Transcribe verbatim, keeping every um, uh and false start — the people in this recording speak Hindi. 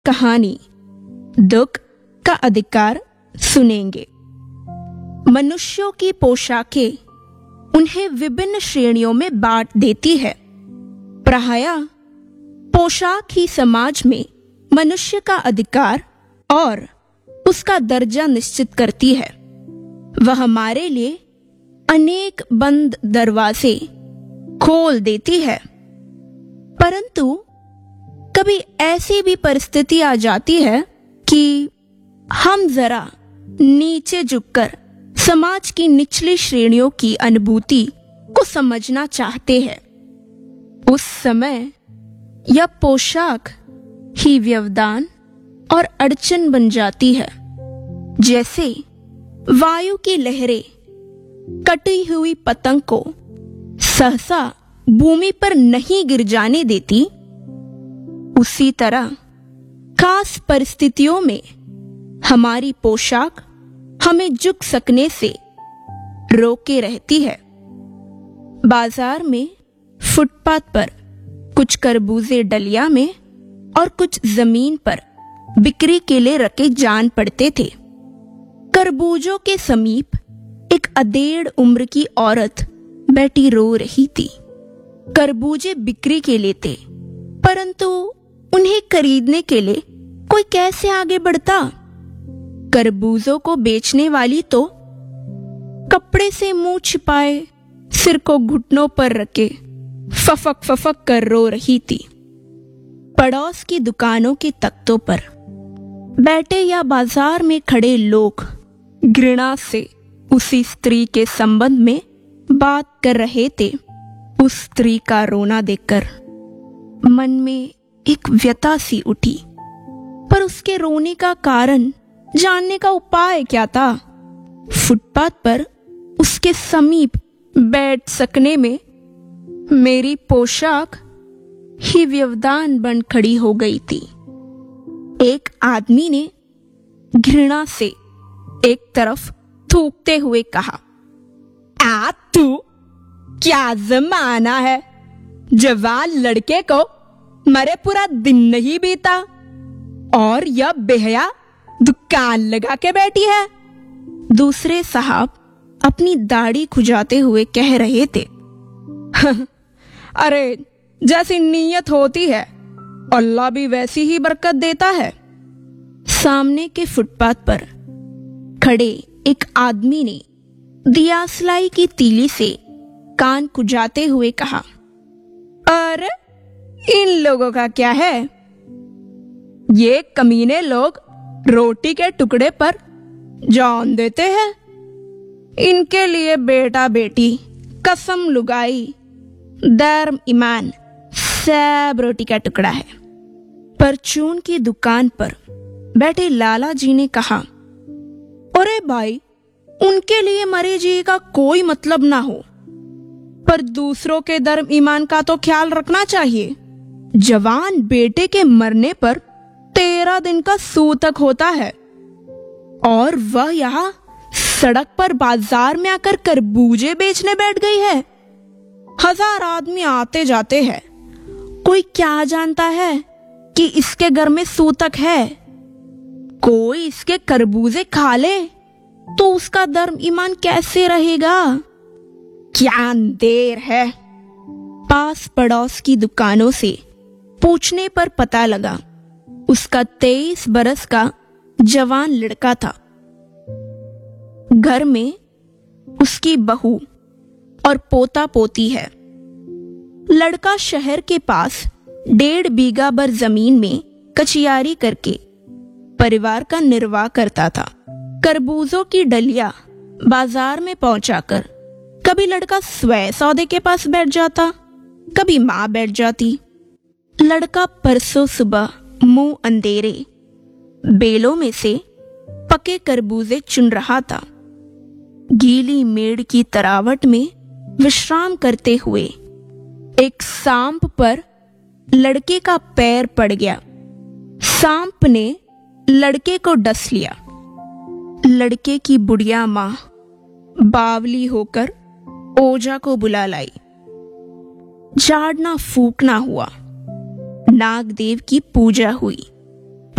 कहानी दुख का अधिकार सुनेंगे। मनुष्यों की पोशाकें उन्हें विभिन्न श्रेणियों में बांट देती है। प्रायः पोशाक ही समाज में मनुष्य का अधिकार और उसका दर्जा निश्चित करती है। वह हमारे लिए अनेक बंद दरवाजे खोल देती है, परंतु कभी ऐसी भी परिस्थिति आ जाती है कि हम जरा नीचे झुककर समाज की निचली श्रेणियों की अनुभूति को समझना चाहते हैं। उस समय यह पोशाक ही व्यवधान और अड़चन बन जाती है। जैसे वायु की लहरें कटी हुई पतंग को सहसा भूमि पर नहीं गिर जाने देती, उसी तरह खास परिस्थितियों में हमारी पोशाक हमें झुक सकने से रोके रहती है। बाजार में फुटपाथ पर कुछ खरबूजे डलिया में और कुछ जमीन पर बिक्री के लिए रखे जान पड़ते थे। खरबूजों के समीप एक अधेड़ उम्र की औरत बैठी रो रही थी। खरबूजे बिक्री के लिए थे, परंतु उन्हें खरीदने के लिए कोई कैसे आगे बढ़ता। खरबूजों को बेचने वाली तो कपड़े से मुंह छिपाए सिर को घुटनों पर रखे फफक फफक कर रो रही थी। पड़ोस की दुकानों के तख्तों पर बैठे या बाजार में खड़े लोग घृणा से उसी स्त्री के संबंध में बात कर रहे थे। उस स्त्री का रोना देखकर मन में एक व्यथा सी उठी, पर उसके रोने का कारण जानने का उपाय क्या था। फुटपाथ पर उसके समीप बैठ सकने में मेरी पोशाक ही व्यवधान बन खड़ी हो गई थी। एक आदमी ने घृणा से एक तरफ थूकते हुए कहा, आ तू क्या जमाना है, जवान लड़के को मरे पूरा दिन नहीं बीता और यह बेहया दुकान लगा के बैठी है। दूसरे साहब अपनी दाढ़ी खुजाते हुए कह रहे थे, अरे जैसी नीयत होती है अल्लाह भी वैसी ही बरकत देता है। सामने के फुटपाथ पर खड़े एक आदमी ने दियासलाई की तीली से कान खुजाते हुए कहा, अरे इन लोगों का क्या है, ये कमीने लोग रोटी के टुकड़े पर जान देते हैं। इनके लिए बेटा बेटी कसम लुगाई धर्म ईमान सब रोटी का टुकड़ा है। परचून की दुकान पर बैठे लाला जी ने कहा, अरे भाई उनके लिए मरे जी का कोई मतलब ना हो, पर दूसरों के धर्म ईमान का तो ख्याल रखना चाहिए। जवान बेटे के मरने पर तेरह दिन का सूतक होता है और वह यहाँ सड़क पर बाजार में आकर खरबूजे बेचने बैठ गई है। हजार आदमी आते जाते हैं, कोई क्या जानता है कि इसके घर में सूतक है। कोई इसके खरबूजे खा ले तो उसका धर्म ईमान कैसे रहेगा। क्या देर है। पास पड़ोस की दुकानों से पूछने पर पता लगा उसका तेईस बरस का जवान लड़का था। घर में उसकी बहू और पोता पोती है। लड़का शहर के पास डेढ़ बीघा भर जमीन में कचियारी करके परिवार का निर्वाह करता था। खरबूजों की डलिया बाजार में पहुंचाकर कभी लड़का स्वयं सौदे के पास बैठ जाता, कभी माँ बैठ जाती। लड़का परसों सुबह मुंह अंधेरे बेलों में से पके खरबूजे चुन रहा था। गीली मेड़ की तरावट में विश्राम करते हुए एक सांप पर लड़के का पैर पड़ गया। सांप ने लड़के को डस लिया। लड़के की बुढ़िया माँ बावली होकर ओझा को बुला लाई। झाड़ना फूकना हुआ। नागदेव की पूजा हुई।